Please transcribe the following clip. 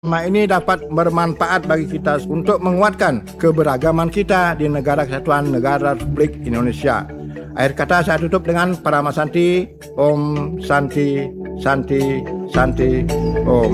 Tema ini dapat bermanfaat bagi kita untuk menguatkan keberagaman kita di Negara Kesatuan Negara Republik Indonesia. Akhir kata saya tutup dengan Paramasanti. Om Santi Santi Santi Om.